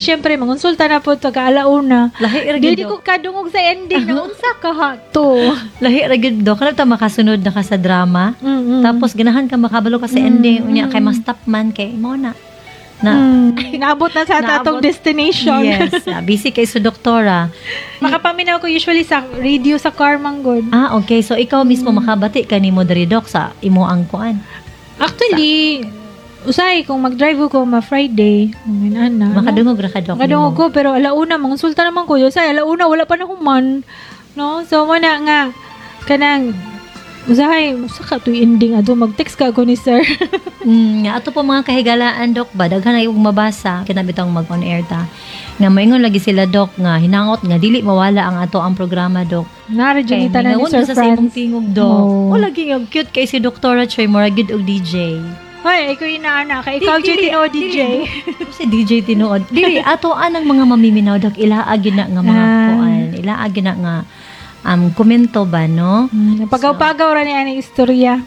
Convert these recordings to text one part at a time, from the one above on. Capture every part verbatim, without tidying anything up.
syempre mangonsulta na po to ka alauna. Lahi ra Dili gyud. ko kadungog sa ending na unsa ka ha to. Lahi ra gyud do. Kana ta makasunod na ka sa drama. Mm-mm. Tapos ganahan ka makabalo ka sa Mm, ending unya mm. kay mas stop man kay mo na. Na Mm, naabot na sa Naabot. atong destination. yes, ah, busy kay sa doktora. Makapaminaw ko usually sa radio sa car manggod. Ah, okay. So ikaw mismo makabati ka nimo diri dok sa imo ang kuan. Actually, usay kung mag-drive ko ma Friday, minaan na. Makadungog ra ka dok. Kadungog nimo. ko pero alauna mangonsulta naman ko. Usay alauna wala pa na human. No? So mana nga kanang usahay, musa ka to ending ato mag-text ka ako ni sir. Mm, nga ato po mga kahigalaan dok ba daghan na yung mabasa kinabitang mag on air ta. Nga maingon lagi sila dok nga hinangot nga dili mawala ang ato ang programa dok. Nara Kay Junita na ni mingaon Sir ba sa imong Franz. tingog dok. Oo. O lagi nga cute kay si Doktora Choy mura gid og D J. Hoy, ikaw inaana kay ikaw Dili, J T O D J. dili. Si D J tinuod. Dili ato anang mga mamiminaw dok ilaa gyud na nga mga Ah. kuan. Ilaa gyud na nga um komento ba no? Hmm, pagaw-pagaw ra ni ani istorya.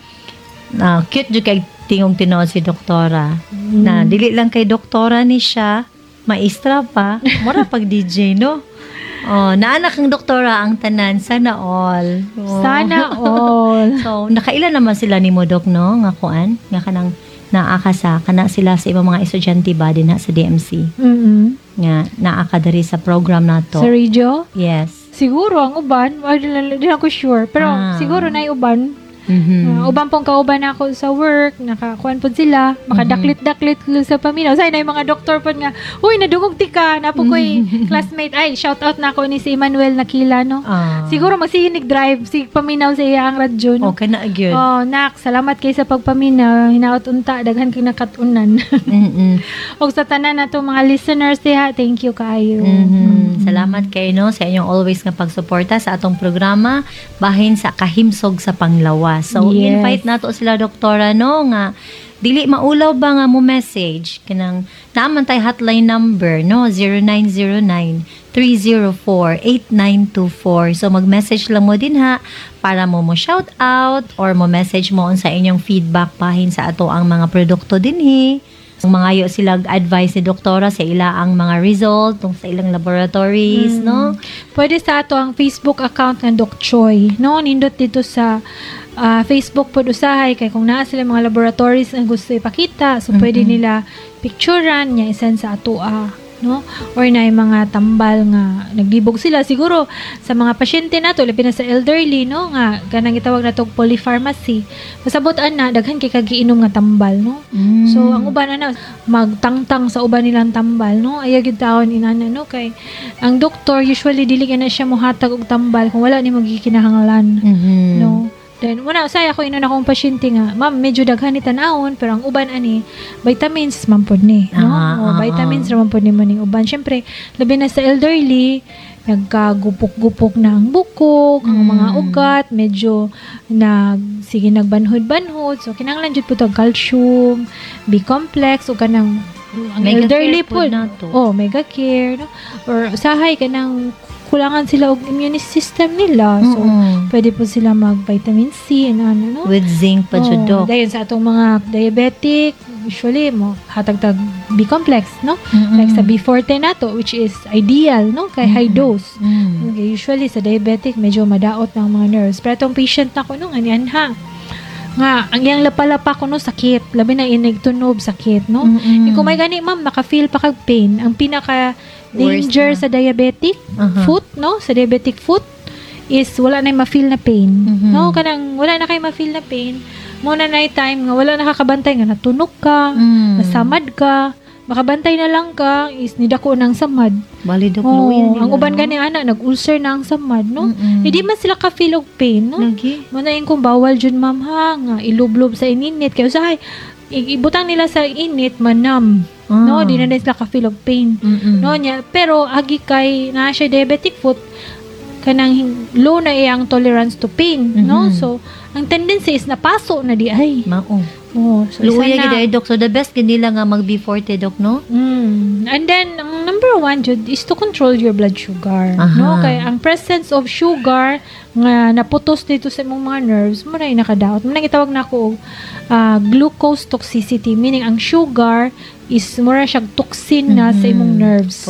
Na cute jud kay tingog tinuod si Doktora. Hmm. Na dili lang kay doktora ni siya, maestra pa, mura pag D J no. Oh, naanak ang doktora ang tanan sana all. Oh. Sana all. So, nakaila naman sila ni mo dok no nga kuan, nga kanang naaka sa kana sila sa ibang mga estudyante ba din ha sa D M C. Mm. Nga naaka diri sa program nato. Sa radio? Yes. Siguro ang uban, wala di lang ko sure, pero Ah. siguro na uban. Mhm. Uh, uban pong kauban ako sa work, nakakuan po sila, makadaklit-daklit mm sa paminaw. Say na yung mga doktor po nga, uy, nadungog tika, napo ko classmate, ay, shout out na ako ni si Emmanuel Nakila, no? Ah. Siguro magsihinig drive, si paminaw sa iya ang radyo, no? Okay na gyud. Oh, nak, salamat kay sa pagpaminaw, hinaot unta, daghan kay nakatunan. Mhm. Og sa tanan na to mga listeners diha, thank you kaayo. Mhm. Salamat kayo no sa inyong always nga pagsuporta sa atong programa bahin sa kahimsog sa panglawas. So Yes. invite nato sila doktora no nga dili maulaw ba nga mo message kanang naaman tay hotline number no zero nine zero nine three zero four eight nine two four. So mag-message lang mo din ha para mo mo shout out or mo message mo on sa inyong feedback bahin sa ato ang mga produkto dinhi. Ang mga yo sila advice ni doktora sa ila ang mga result tong sa ilang laboratories Mm. no. Pwede sa ato ang Facebook account ng Doc Choi. No, nindot dito sa ah, Facebook pod usahay kay kung naa sila mga laboratories na gusto ipakita, so pwede Mhm. nila picturean nya isend sa ato ah, no? Or na yung mga tambal nga naglibog sila siguro sa mga pasyente nato labi na sa elderly no nga kanang gitawag natog polypharmacy. Masabutan na daghan kay kagiinom nga tambal no. Mm. So ang uban na magtangtang sa uban nilang tambal no aya gyud taon inana no kay ang doktor usually dili na siya mohatag og tambal kung wala ni magikinahanglan Mhm. no. Then una usay ako inon akong pasyente nga ma'am medyo daghan ni tan-awon pero ang uban ani vitamins man pod ni no. Ah, O, ah, vitamins ra man pod ni maning uban. Syempre labi na sa elderly nagkagupok-gupok na ang bukog, ang mga Mm. ugat, medyo nag sige nagbanhod-banhod. So kinahanglan jud po to calcium, B-complex o kanang ang Mega elderly care po po. na to. Oh, mega care no? Or usahay kanang kulangan sila og immune system nila. So Mm-mm. pwede po sila mag vitamin C and ano no. With zinc pa jud Oh, dok. dayon sa atong mga diabetic, usually mo hatag-tag B-complex no. Mm-mm. Like sa B forte nato which is ideal no kay high Mm-mm. dose. Mm. Okay, usually sa diabetic medyo madaot ng mga nerves. Pero itong patient na ko nung anyan ha. Nga, ang iyang lapalapa ko no sakit. Labi na inig tunob sakit no. Mm-mm. Kung may gani ma'am naka-feel pa kag pain. Ang pinaka danger Worst na. sa diabetic Aha. foot no, sa diabetic foot is wala na ma-feel na pain. Mhm. No, kanang wala na kay ma-feel na pain. Mo na na time nga wala nakakabantay nga natunog ka, Mm. nasamad ka, makabantay na lang ka is nidako ng samad. Bali dok Oh, luya nila, ang uban no? gani ana nag-ulcer na ang samad no. Mm-mm. Hindi man sila ka feel og pain no. Lagi. Manayin kung bawal jud ma'am ha nga ilublob sa ininit kay usahay i- ibutang nila sa init manam. Ah. No, di na din sila ka feel og pain. Mm-mm. No nya pero agi kay na siya diabetic foot kanang hin- low na iyang tolerance to pain no. Mhm. So ang tendency is napaso na di ay. Mao. Oh, so Luya isa gid na. ay dok. So the best gid nila nga mag B forte dok no? Mm. And then, ang number one, Jud, is to control your blood sugar. Aha. No? Kaya ang presence of sugar nga naputos dito sa imong mga nerves, maray nakadaot. Muna gitawag na ako uh, glucose toxicity, meaning ang sugar is mura siyang toxin na sa imong Mhm. nerves.